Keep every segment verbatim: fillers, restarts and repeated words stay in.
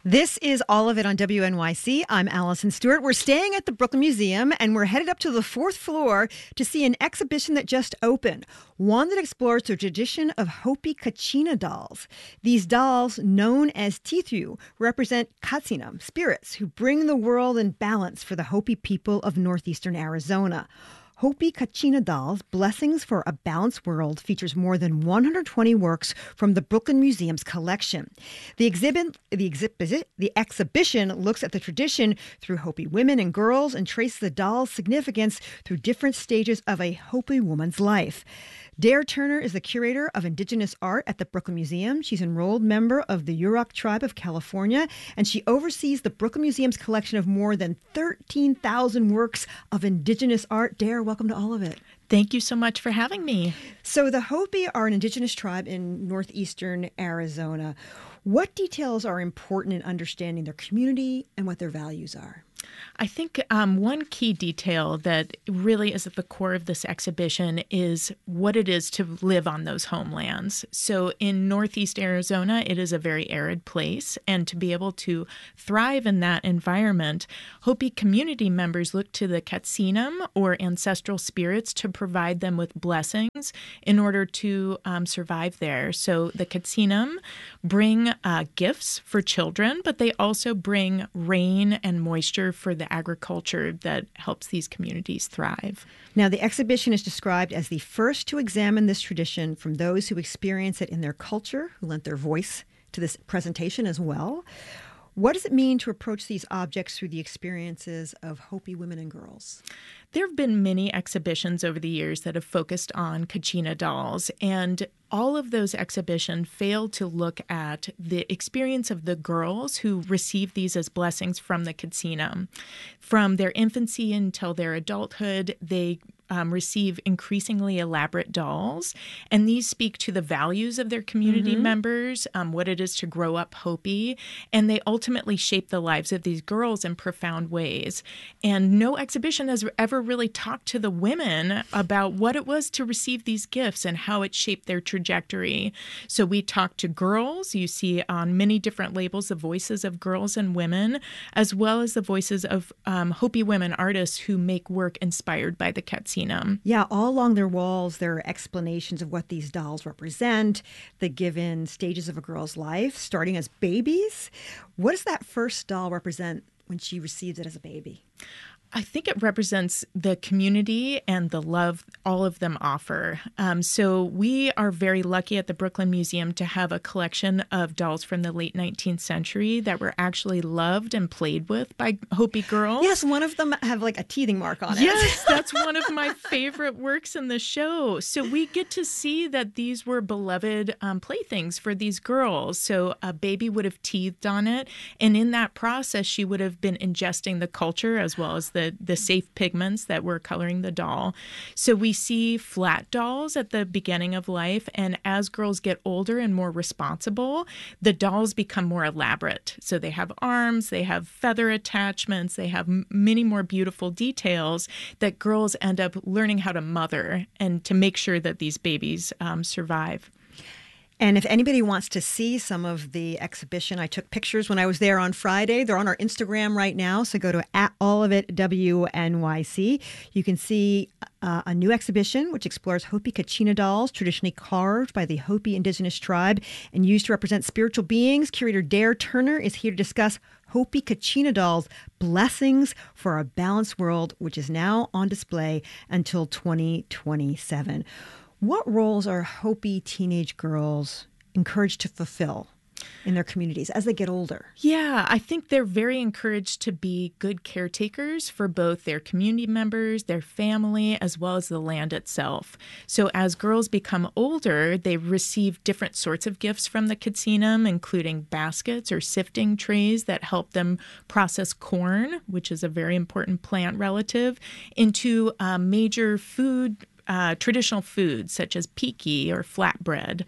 This is All of It on W N Y C. I'm Allison Stewart. We're staying at the Brooklyn Museum, and we're headed up to the fourth floor to see an exhibition that just opened, one that explores the tradition of Hopi Kachina dolls. These dolls, known as Tithyu, represent Katsinam, spirits who bring the world in balance for the Hopi people of northeastern Arizona. Hopi Kachina Dolls, Blessings for a Balanced World, features more than one hundred twenty works from the Brooklyn Museum's collection. The exhibit, the exhibit, the exhibition looks at the tradition through Hopi women and girls and traces the doll's significance through different stages of a Hopi woman's life. Dare Turner is the curator of Indigenous art at the Brooklyn Museum. She's an enrolled member of the Yurok tribe of California, and she oversees the Brooklyn Museum's collection of more than thirteen thousand works of Indigenous art. Dare, welcome to All of It. Thank you so much for having me. So the Hopi are an Indigenous tribe in northeastern Arizona. What details are important in understanding their community and what their values are? I think um, one key detail that really is at the core of this exhibition is what it is to live on those homelands. So in Northeast Arizona, it is a very arid place, and to be able to thrive in that environment, Hopi community members look to the Katsinam, or ancestral spirits, to provide them with blessings in order to um, survive there. So the Katsinam bring uh, gifts for children, but they also bring rain and moisture for the agriculture that helps these communities thrive. Now, the exhibition is described as the first to examine this tradition from those who experience it in their culture, who lent their voice to this presentation as well. What does it mean to approach these objects through the experiences of Hopi women and girls? There have been many exhibitions over the years that have focused on Kachina dolls, and all of those exhibitions failed to look at the experience of the girls who receive these as blessings from the Katsinam. From their infancy until their adulthood, they Um, receive increasingly elaborate dolls, and these speak to the values of their community mm-hmm. members, um, what it is to grow up Hopi, and they ultimately shape the lives of these girls in profound ways. And no exhibition has ever really talked to the women about what it was to receive these gifts and how it shaped their trajectory. So we talked to girls. You see on many different labels the voices of girls and women, as well as the voices of um, Hopi women artists who make work inspired by the Katsinam. Yeah, all along their walls, there are explanations of what these dolls represent, the given stages of a girl's life, starting as babies. What does that first doll represent when she receives it as a baby? I think it represents the community and the love all of them offer. Um, so we are very lucky at the Brooklyn Museum to have a collection of dolls from the late nineteenth century that were actually loved and played with by Hopi girls. Yes, one of them have like a teething mark on it. Yes, that's one of my favorite works in the show. So we get to see that these were beloved um, playthings for these girls. So a baby would have teethed on it, and in that process, she would have been ingesting the culture as well as the, the safe pigments that were coloring the doll. So we see flat dolls at the beginning of life, and as girls get older and more responsible, the dolls become more elaborate. So they have arms, they have feather attachments, they have m- many more beautiful details that girls end up learning how to mother and to make sure that these babies um, survive. And if anybody wants to see some of the exhibition, I took pictures when I was there on Friday. They're on our Instagram right now, so go to at all of it W N Y C. You can see uh, a new exhibition which explores Hopi Kachina dolls, traditionally carved by the Hopi Indigenous tribe and used to represent spiritual beings. Curator Dare Turner is here to discuss Hopi Kachina dolls, Blessings for a Balanced World, which is now on display until twenty twenty-seven. What roles are Hopi teenage girls encouraged to fulfill in their communities as they get older? Yeah, I think they're very encouraged to be good caretakers for both their community members, their family, as well as the land itself. So as girls become older, they receive different sorts of gifts from the Katsinam, including baskets or sifting trays that help them process corn, which is a very important plant relative, into uh, major food Uh, traditional foods such as piki or flatbread.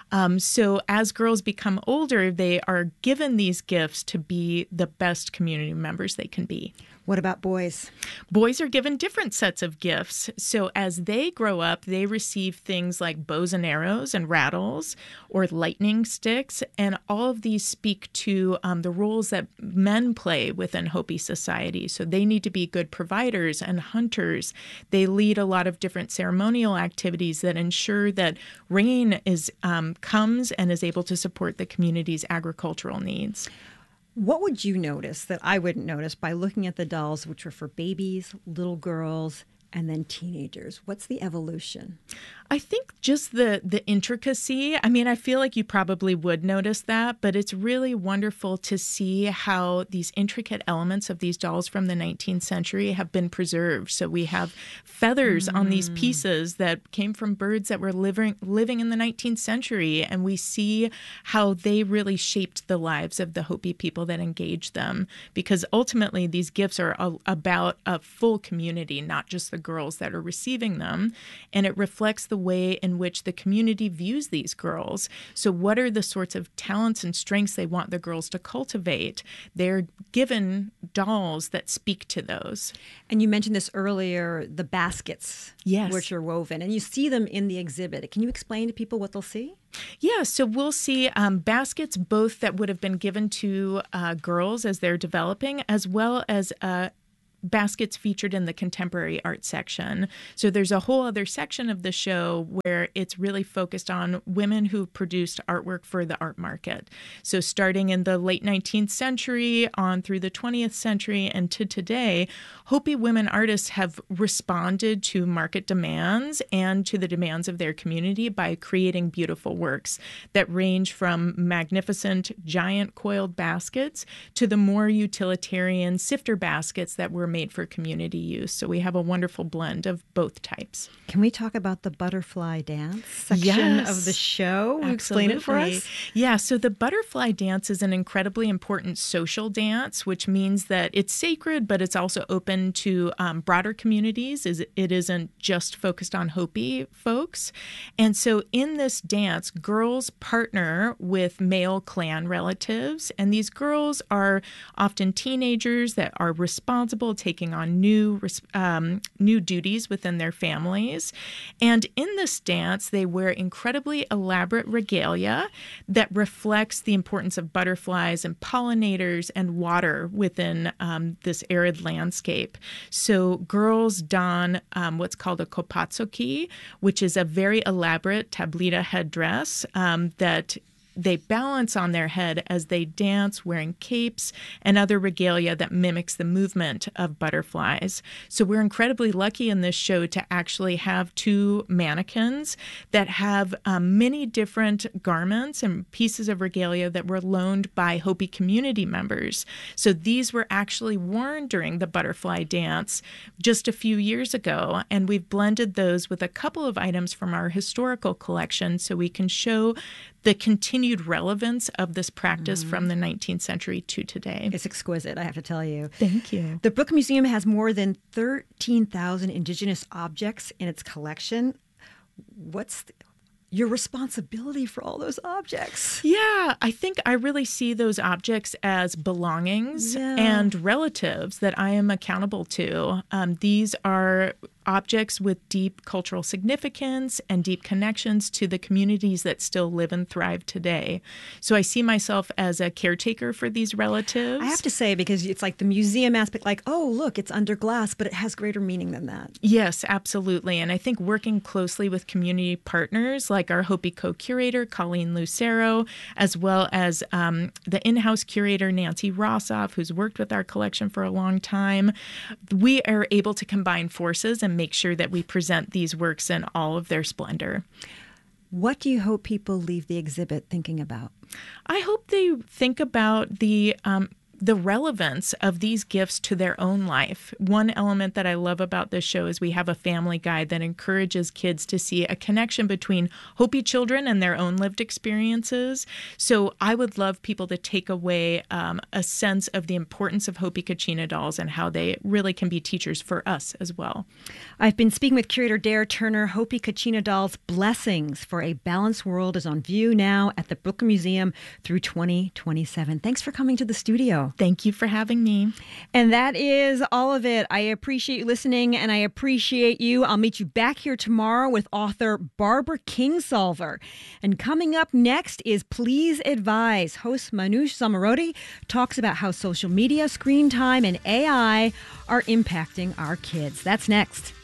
Um, so as girls become older, they are given these gifts to be the best community members they can be. What about boys? Boys are given different sets of gifts. So as they grow up, they receive things like bows and arrows and rattles or lightning sticks. And all of these speak to um, the roles that men play within Hopi society. So they need to be good providers and hunters. They lead a lot of different ceremonial activities that ensure that rain is um, comes and is able to support the community's agricultural needs. What would you notice that I wouldn't notice by looking at the dolls, which were for babies, little girls, and then teenagers? What's the evolution? I think just the the intricacy. I mean, I feel like you probably would notice that, but it's really wonderful to see how these intricate elements of these dolls from the nineteenth century have been preserved. So we have feathers mm. on these pieces that came from birds that were living living in the nineteenth century, and we see how they really shaped the lives of the Hopi people that engaged them. Because ultimately, these gifts are a, about a full community, not just the girls that are receiving them, and it reflects the way in which the community views these girls. So what are the sorts of talents and strengths they want the girls to cultivate? They're given dolls that speak to those. And you mentioned this earlier, the baskets, yes, which are woven, and you see them in the exhibit. Can you explain to people what they'll see? Yeah, so we'll see um, baskets both that would have been given to uh, girls as they're developing, as well as uh, baskets featured in the contemporary art section. So there's a whole other section of the show where it's really focused on women who produced artwork for the art market. So starting in the late nineteenth century on through the twentieth century and to today, Hopi women artists have responded to market demands and to the demands of their community by creating beautiful works that range from magnificent giant coiled baskets to the more utilitarian sifter baskets that were made for community use. So we have a wonderful blend of both types. Can we talk about the butterfly dance section yes, of the show? Will you explain it for us? Yeah, so the butterfly dance is an incredibly important social dance, which means that it's sacred, but it's also open to um, broader communities. It isn't just focused on Hopi folks. And so in this dance, girls partner with male clan relatives, and these girls are often teenagers that are responsible, taking on new um, new duties within their families. And in this dance, they wear incredibly elaborate regalia that reflects the importance of butterflies and pollinators and water within um, this arid landscape. So girls don um, what's called a kopatsoki, which is a very elaborate tablita headdress um, that they balance on their head as they dance, wearing capes and other regalia that mimics the movement of butterflies. So we're incredibly lucky in this show to actually have two mannequins that have um, many different garments and pieces of regalia that were loaned by Hopi community members. So these were actually worn during the butterfly dance just a few years ago, and we've blended those with a couple of items from our historical collection so we can show the continued relevance of this practice mm-hmm. from the nineteenth century to today. It's exquisite, I have to tell you. Thank you. The Brooklyn Museum has more than thirteen thousand indigenous objects in its collection. What's the, your responsibility for all those objects? Yeah, I think I really see those objects as belongings yeah. and relatives that I am accountable to. Um, these are objects with deep cultural significance and deep connections to the communities that still live and thrive today. So I see myself as a caretaker for these relatives. I have to say, because it's like the museum aspect, like, oh, look, it's under glass, but it has greater meaning than that. Yes, absolutely. And I think working closely with community partners like our Hopi co-curator, Colleen Lucero, as well as um, the in-house curator, Nancy Rossoff, who's worked with our collection for a long time, we are able to combine forces and make sure that we present these works in all of their splendor. What do you hope people leave the exhibit thinking about? I hope they think about the um, the relevance of these gifts to their own life. One element that I love about this show is we have a family guide that encourages kids to see a connection between Hopi children and their own lived experiences. So I would love people to take away um, a sense of the importance of Hopi Kachina dolls and how they really can be teachers for us as well. I've been speaking with curator Dare Turner. Hopi Kachina dolls Blessings for a Balanced World is on view now at the Brooklyn Museum through twenty twenty-seven. Thanks for coming to the studio. Thank you for having me. And that is all of it. I appreciate you listening, and I appreciate you. I'll meet you back here tomorrow with author Barbara Kingsolver. And coming up next is Please Advise. Host Manoush Zomorodi talks about how social media, screen time, and A I are impacting our kids. That's next.